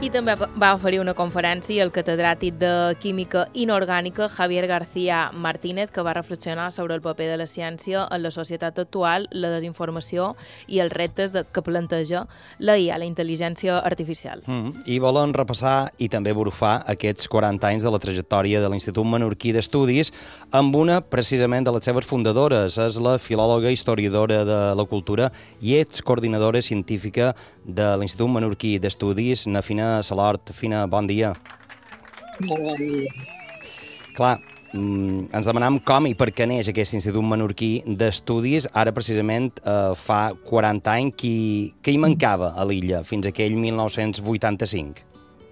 I també va oferir una conferència al catedràtic de Química Inorgànica Javier García Martínez, que va reflexionar sobre el paper de la ciència en la societat actual, la desinformació i els reptes que planteja la IA, la intel·ligència artificial. I volen repassar i també brufar aquests 40 anys de la trajectòria de l'Institut Menorquí d'Estudis amb una, precisament, de les seves fundadores. És la filòloga historiadora de la cultura i coordinadora científica de l'Institut Menorquí d'Estudis, Fina Salort. Fina, bon dia. Bon dia. Clar, ens demanam com i per què neix aquest Institut Menorquí d'Estudis. Ara, precisament, fa 40 anys, què hi mancava a l'illa fins aquell 1985?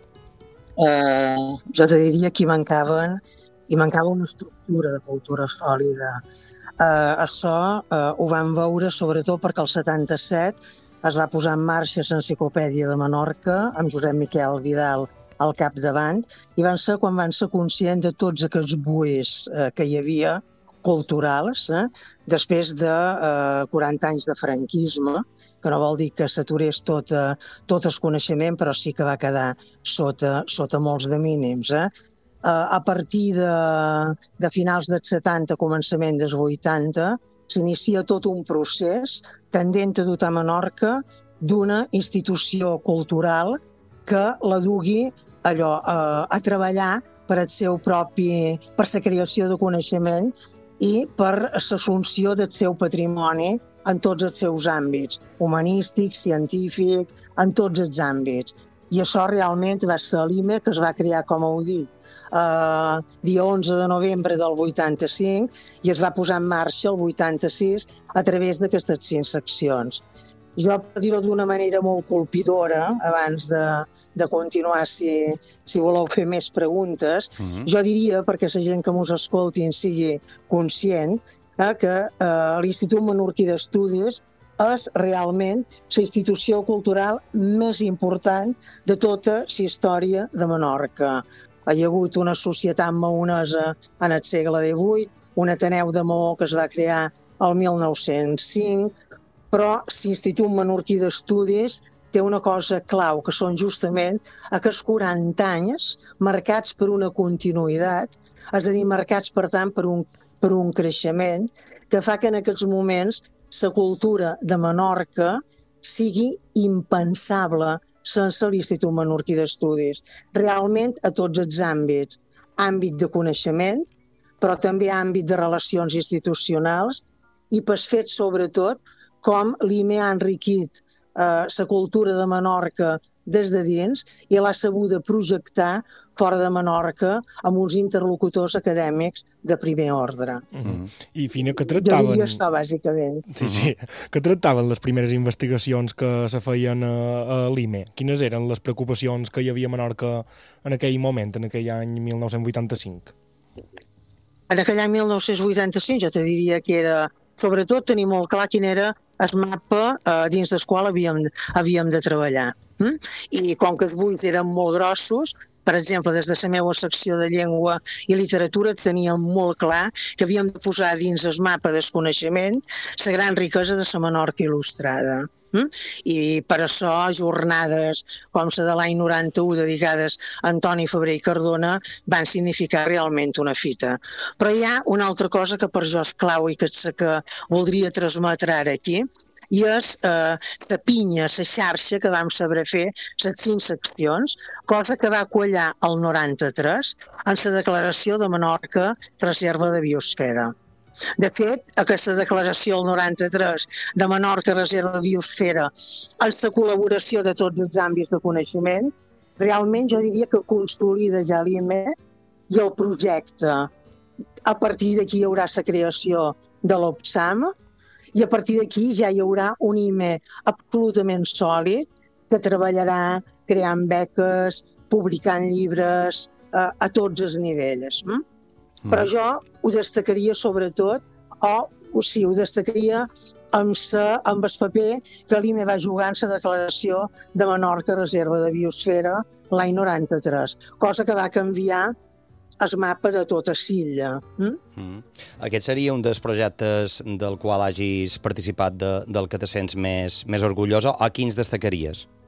Jo te diria que hi mancava una estructura de cultura sòlida. Això ho vam veure sobretot perquè el 77 es va posar en marxa l'Enciclopèdia de Menorca amb Josep Miquel Vidal al capdavant i van ser quan van ser conscients de tots aquests buits que hi havia culturals després de 40 anys de franquisme, que no vol dir que s'aturés tot el coneixement, però sí que va quedar sota molts de mínims. A partir de finals dels 70, començament dels 80, s'inicia tot un procés tendent a dotar Menorca d'una institució cultural que la dugui a treballar per la creació de coneixement i per l'assumpció del seu patrimoni en tots els seus àmbits, humanístic, científic, en tots els àmbits. I això realment va ser l'IME, que es va crear, com heu dit, dia 11 de novembre del 85 i es va posar en marxa el 86 a través d'aquestes 5 seccions. Jo, per dir-ho d'una manera molt colpidora, abans de continuar, si voleu fer més preguntes, jo diria, perquè la gent que ens escolti sigui conscient, que l'Institut Menorquí d'Estudis és realment la institució cultural més important de tota la història de Menorca. Hi ha hagut una societat maonesa en el segle XVIII, un Ateneu de Maó que es va crear el 1905, però l'Institut Menorquí d'Estudis té una cosa clau, que són justament aquests 40 anys marcats per una continuïtat, és a dir, marcats, per tant, per un creixement que fa que en aquests moments la cultura de Menorca sigui impensable sense l'Institut Menorquí d'Estudis. Realment a tots els àmbits. Àmbit de coneixement, però també àmbit de relacions institucionals i pel fet, sobretot, com l'IME ha enriquit la cultura de Menorca des de dins i l'ha sabut projectar fora de Menorca amb uns interlocutors acadèmics de primer ordre. I Fina, que tractaven... Jo diria això, bàsicament. Sí, que tractaven les primeres investigacions que se feien a l'IME. Quines eren les preocupacions que hi havia a Menorca en aquell moment, en aquell any 1985? En aquell any 1985 jo te diria que era, sobretot, tenir molt clar quin era el mapa dins del qual havíem de treballar. I com que els buits eren molt grossos, per exemple, des de la meva secció de llengua i literatura teníem molt clar que havíem de posar dins el mapa del coneixement la gran riquesa de la Menorca il·lustrada. I per això jornades com la de l'any 91 dedicades a Antoni Febrer i Cardona van significar realment una fita. Però hi ha una altra cosa que per jo és clau i que voldria transmetre ara aquí, i és la pinya, la xarxa que vam saber fer, les 5 seccions, cosa que va quallar el 93 en la declaració de Menorca Reserva de Biosfera. De fet, aquesta declaració del 93 de Menorca Reserva de Biosfera és la col·laboració de tots els àmbits de coneixement, realment jo diria que consolida ja l'IME i el projecte. A partir d'aquí hi haurà la creació de l'OPSAM, i a partir d'aquí ja hi haurà un IME absolutament sòlid que treballarà creant beques, publicant llibres a tots els nivells. Però jo ho destacaria sobretot, ho destacaria amb el paper que l'IME va jugar en la declaració de Menorca Reserva de Biosfera l'any 93, cosa que va canviar el mapa de tota l'illa. Aquest seria un dels projectes del qual hagis participat del que te sents més orgullosa, o quins destacaries?